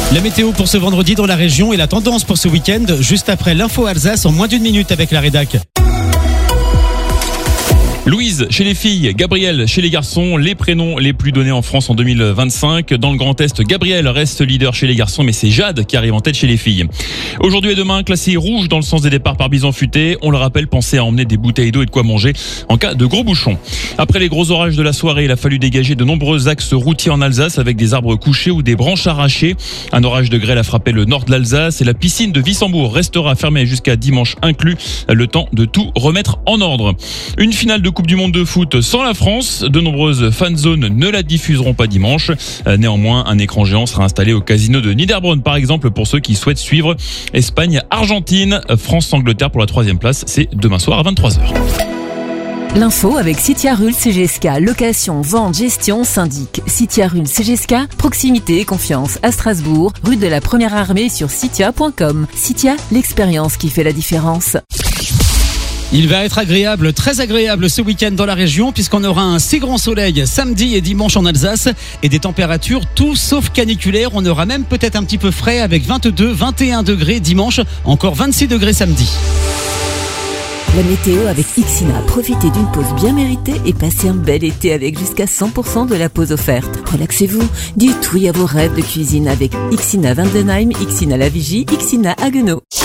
La météo pour ce vendredi dans la région et la tendance pour ce week-end, juste après l'info Alsace en moins d'une minute avec la rédac. Louise chez les filles, Gabriel chez les garçons, les prénoms les plus donnés en France en 2025. Dans le Grand Est, Gabriel reste leader chez les garçons, mais c'est Jade qui arrive en tête chez les filles. Aujourd'hui et demain, classé rouge dans le sens des départs par bison futé. On le rappelle, pensez à emmener des bouteilles d'eau et de quoi manger en cas de gros bouchons. Après les gros orages de la soirée, il a fallu dégager de nombreux axes routiers en Alsace avec des arbres couchés ou des branches arrachées. Un orage de grêle a frappé le nord de l'Alsace et la piscine de Wissembourg restera fermée jusqu'à dimanche inclus. Le temps de tout remettre en ordre. Une finale de Coupe du Monde de foot sans la France. De nombreuses fanzones ne la diffuseront pas dimanche. Néanmoins, un écran géant sera installé au casino de Niederbronn, par exemple, pour ceux qui souhaitent suivre Espagne-Argentine. France-Angleterre pour la 3e place. C'est demain soir à 23h. L'info avec Citia Rul CGSK, location, vente, gestion, syndic. Citia Rul CGSK, proximité et confiance à Strasbourg, rue de la Première Armée sur citia.com. Citia, l'expérience qui fait la différence. Il va être agréable, très agréable ce week-end dans la région puisqu'on aura un si grand soleil samedi et dimanche en Alsace et des températures tout sauf caniculaires. On aura même peut-être un petit peu frais avec 22, 21 degrés dimanche, encore 26 degrés samedi. La météo avec Ixina. Profitez d'une pause bien méritée et passez un bel été avec jusqu'à 100% de la pause offerte. Relaxez-vous, dites oui à vos rêves de cuisine avec Ixina Vandenheim, Ixina La Vigie, Ixina Haguenau.